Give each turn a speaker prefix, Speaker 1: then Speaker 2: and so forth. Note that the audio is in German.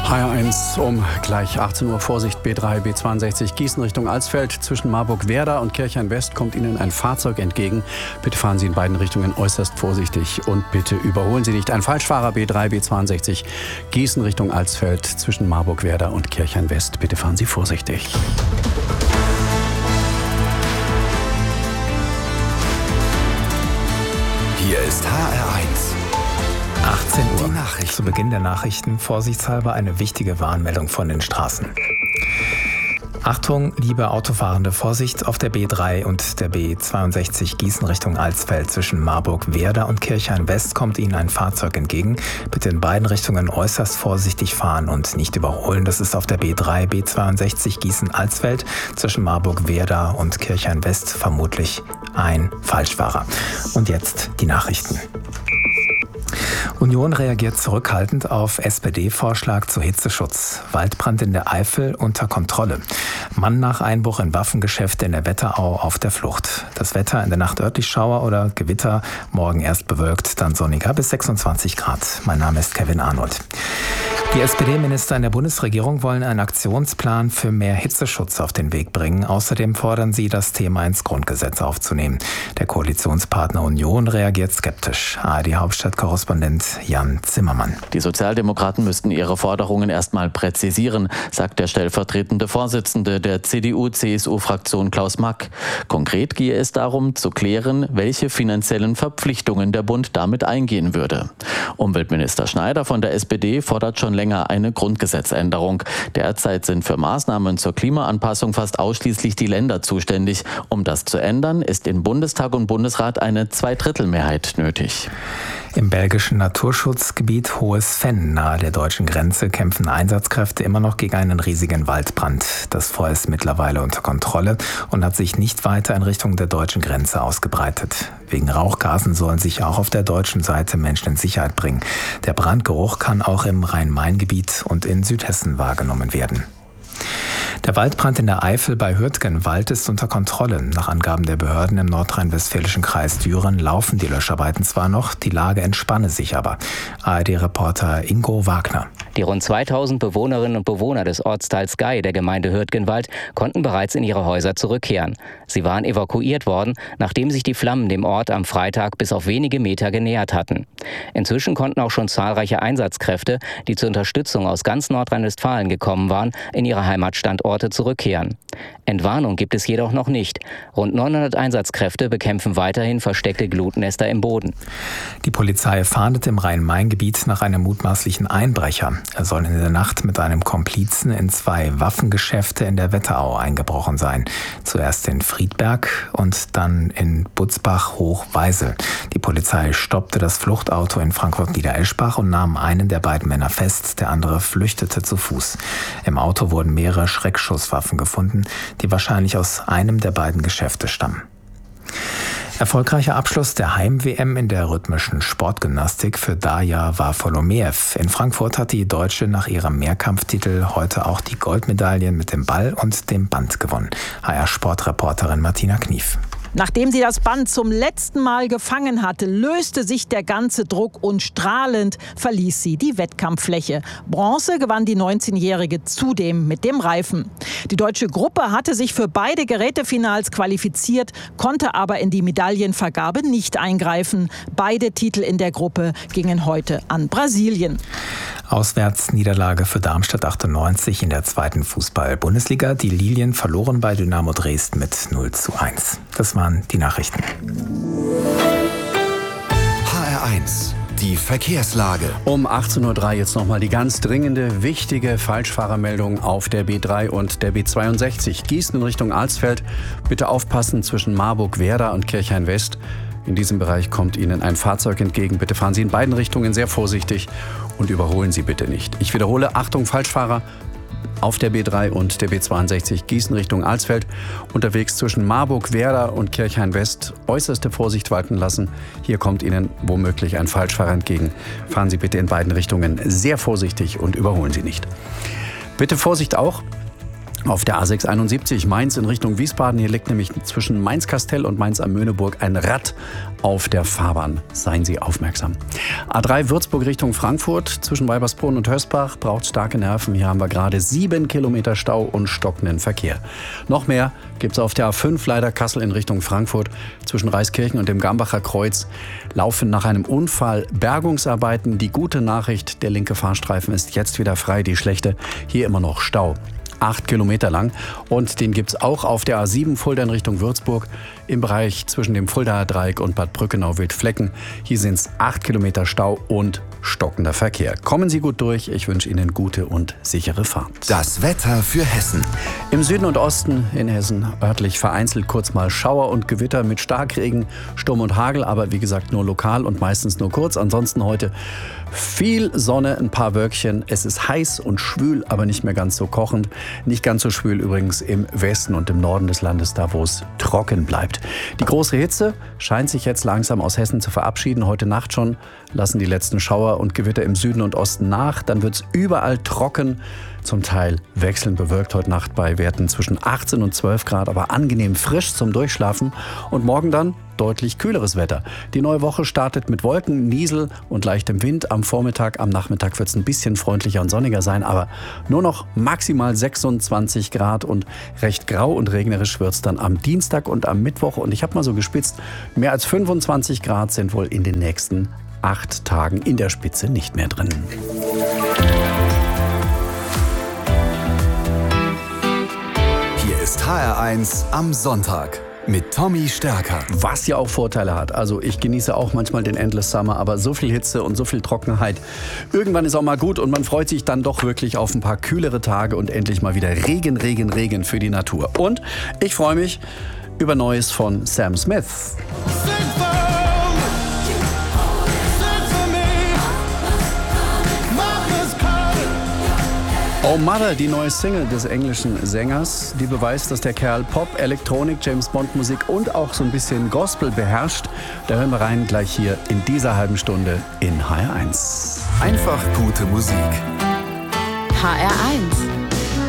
Speaker 1: HR1 um gleich 18 Uhr. Vorsicht, B3, B62 Gießen Richtung Alsfeld. Zwischen Marburg-Werder und Kirchhain-West kommt Ihnen ein Fahrzeug entgegen. Bitte fahren Sie in beiden Richtungen äußerst vorsichtig und bitte überholen Sie nicht. Ein Falschfahrer, B3, B62 Gießen Richtung Alsfeld. Zwischen Marburg-Werder und Kirchhain-West. Bitte fahren Sie vorsichtig.
Speaker 2: Hier ist HR1.
Speaker 3: 18 Uhr.
Speaker 2: Die Nachrichten.
Speaker 3: Zu Beginn der Nachrichten vorsichtshalber eine wichtige Warnmeldung von den Straßen. Achtung, liebe Autofahrende, Vorsicht auf der B3 und der B62 Gießen Richtung Alsfeld. Zwischen Marburg-Werder und Kirchhain-West kommt Ihnen ein Fahrzeug entgegen. Bitte in beiden Richtungen äußerst vorsichtig fahren und nicht überholen. Das ist auf der B3, B62 Gießen-Alsfeld. Zwischen Marburg-Werder und Kirchhain-West vermutlich ein Falschfahrer. Und jetzt die Nachrichten. Union reagiert zurückhaltend auf SPD-Vorschlag zu Hitzeschutz. Waldbrand in der Eifel unter Kontrolle. Mann nach Einbruch in Waffengeschäfte in der Wetterau auf der Flucht. Das Wetter in der Nacht örtlich Schauer oder Gewitter. Morgen erst bewölkt, dann sonniger bis 26 Grad. Mein Name ist Kevin Arnold. Die SPD-Minister in der Bundesregierung wollen einen Aktionsplan für mehr Hitzeschutz auf den Weg bringen. Außerdem fordern sie, das Thema ins Grundgesetz aufzunehmen. Der Koalitionspartner Union reagiert skeptisch. ARD-Hauptstadtkorrespondent Jan Zimmermann.
Speaker 4: Die Sozialdemokraten müssten ihre Forderungen erstmal präzisieren, sagt der stellvertretende Vorsitzende der CDU-CSU-Fraktion Klaus Mack. Konkret gehe es darum, zu klären, welche finanziellen Verpflichtungen der Bund damit eingehen würde. Umweltminister Schneider von der SPD fordert schon länger eine Grundgesetzänderung. Derzeit sind für Maßnahmen zur Klimaanpassung fast ausschließlich die Länder zuständig. Um das zu ändern, ist in Bundestag und Bundesrat eine Zweidrittelmehrheit nötig.
Speaker 3: Im belgischen Naturschutzgebiet Hohes Venn nahe der deutschen Grenze kämpfen Einsatzkräfte immer noch gegen einen riesigen Waldbrand. Das Feuer ist mittlerweile unter Kontrolle und hat sich nicht weiter in Richtung der deutschen Grenze ausgebreitet. Wegen Rauchgasen sollen sich auch auf der deutschen Seite Menschen in Sicherheit bringen. Der Brandgeruch kann auch im Rhein-Main-Gebiet und in Südhessen wahrgenommen werden. Der Waldbrand in der Eifel bei Hürtgenwald ist unter Kontrolle. Nach Angaben der Behörden im nordrhein-westfälischen Kreis Düren laufen die Löscharbeiten zwar noch, die Lage entspanne sich aber. ARD-Reporter Ingo Wagner.
Speaker 5: Die rund 2000 Bewohnerinnen und Bewohner des Ortsteils Gei der Gemeinde Hürtgenwald konnten bereits in ihre Häuser zurückkehren. Sie waren evakuiert worden, nachdem sich die Flammen dem Ort am Freitag bis auf wenige Meter genähert hatten. Inzwischen konnten auch schon zahlreiche Einsatzkräfte, die zur Unterstützung aus ganz Nordrhein-Westfalen gekommen waren, in ihre Heimatstandorte zurückkehren. Entwarnung gibt es jedoch noch nicht. Rund 900 Einsatzkräfte bekämpfen weiterhin versteckte Glutnester im Boden.
Speaker 3: Die Polizei fahndet im Rhein-Main-Gebiet nach einem mutmaßlichen Einbrecher. Er soll in der Nacht mit einem Komplizen in 2 Waffengeschäfte in der Wetterau eingebrochen sein. Zuerst in Friedberg und dann in Butzbach-Hochweisel. Die Polizei stoppte das Fluchtauto in Frankfurt-Niedereschbach und nahm einen der beiden Männer fest. Der andere flüchtete zu Fuß. Im Auto wurden mehrere Schreckschusswaffen gefunden, die wahrscheinlich aus einem der beiden Geschäfte stammen. Erfolgreicher Abschluss der Heim-WM in der rhythmischen Sportgymnastik für Darja Varfolomeev. In Frankfurt hat die Deutsche nach ihrem Mehrkampftitel heute auch die Goldmedaillen mit dem Ball und dem Band gewonnen. HR-Sportreporterin Martina Knief.
Speaker 6: Nachdem sie das Band zum letzten Mal gefangen hatte, löste sich der ganze Druck und strahlend verließ sie die Wettkampffläche. Bronze gewann die 19-Jährige zudem mit dem Reifen. Die deutsche Gruppe hatte sich für beide Gerätefinals qualifiziert, konnte aber in die Medaillenvergabe nicht eingreifen. Beide Titel in der Gruppe gingen heute an Brasilien.
Speaker 3: Auswärtsniederlage für Darmstadt 98 in der 2. Fußball-Bundesliga. Die Lilien verloren bei Dynamo Dresden mit 0:1. Das waren die Nachrichten.
Speaker 2: HR1. Die Verkehrslage.
Speaker 1: Um 18.03 Uhr jetzt nochmal die ganz dringende, wichtige Falschfahrermeldung auf der B3 und der B62. Gießen in Richtung Alsfeld. Bitte aufpassen zwischen Marburg-Werder und Kirchhain-West. In diesem Bereich kommt Ihnen ein Fahrzeug entgegen. Bitte fahren Sie in beiden Richtungen sehr vorsichtig und überholen Sie bitte nicht. Ich wiederhole, Achtung, Falschfahrer auf der B3 und der B62 Gießen Richtung Alsfeld. Unterwegs zwischen Marburg-Werder und Kirchhain-West äußerste Vorsicht walten lassen. Hier kommt Ihnen womöglich ein Falschfahrer entgegen. Fahren Sie bitte in beiden Richtungen sehr vorsichtig und überholen Sie nicht. Bitte Vorsicht auch Auf der A671 Mainz in Richtung Wiesbaden. Hier liegt nämlich zwischen Mainz-Kastell und Mainz am Möhneburg ein Rad auf der Fahrbahn. Seien Sie aufmerksam. A3 Würzburg Richtung Frankfurt. Zwischen Weibersbrunn und Hösbach braucht starke Nerven. Hier haben wir gerade 7 Kilometer Stau und stockenden Verkehr. Noch mehr gibt es auf der A5 leider Kassel in Richtung Frankfurt. Zwischen Reiskirchen und dem Gambacher Kreuz laufen nach einem Unfall Bergungsarbeiten. Die gute Nachricht, der linke Fahrstreifen ist jetzt wieder frei. Die schlechte, hier immer noch Stau. 8 Kilometer lang. Und den gibt es auch auf der A7 Fulda in Richtung Würzburg im Bereich zwischen dem Fuldaer Dreieck und Bad Brückenau-Wildflecken. Hier sind es 8 Kilometer Stau und stockender Verkehr. Kommen Sie gut durch. Ich wünsche Ihnen gute und sichere Fahrt.
Speaker 2: Das Wetter für Hessen.
Speaker 1: Im Süden und Osten in Hessen örtlich vereinzelt kurz mal Schauer und Gewitter mit Starkregen, Sturm und Hagel, aber wie gesagt nur lokal und meistens nur kurz. Ansonsten heute viel Sonne, ein paar Wölkchen. Es ist heiß und schwül, aber nicht mehr ganz so kochend. Nicht ganz so schwül übrigens im Westen und im Norden des Landes, da wo es trocken bleibt. Die große Hitze scheint sich jetzt langsam aus Hessen zu verabschieden. Heute Nacht schon lassen die letzten Schauer und Gewitter im Süden und Osten nach. Dann wird es überall trocken, zum Teil wechselnd bewölkt heute Nacht bei Werten zwischen 18 und 12 Grad, aber angenehm frisch zum Durchschlafen. Und morgen dann deutlich kühleres Wetter. Die neue Woche startet mit Wolken, Niesel und leichtem Wind. Am Vormittag, am Nachmittag wird es ein bisschen freundlicher und sonniger sein, aber nur noch maximal 26 Grad und recht grau und regnerisch wird es dann am Dienstag und am Mittwoch. Und ich habe mal so gespitzt, mehr als 25 Grad sind wohl in den nächsten 8 Tagen in der Spitze nicht mehr drin.
Speaker 2: Hier ist HR1 am Sonntag mit Tommy Stärker.
Speaker 1: Was ja auch Vorteile hat. Also ich genieße auch manchmal den Endless Summer, aber so viel Hitze und so viel Trockenheit. Irgendwann ist auch mal gut und man freut sich dann doch wirklich auf ein paar kühlere Tage und endlich mal wieder Regen, Regen, Regen für die Natur. Und ich freue mich über Neues von Sam Smith. Oh Mother, die neue Single des englischen Sängers, die beweist, dass der Kerl Pop, Elektronik, James-Bond-Musik und auch so ein bisschen Gospel beherrscht. Da hören wir rein gleich hier in dieser halben Stunde in HR1.
Speaker 2: Einfach gute Musik.
Speaker 7: HR1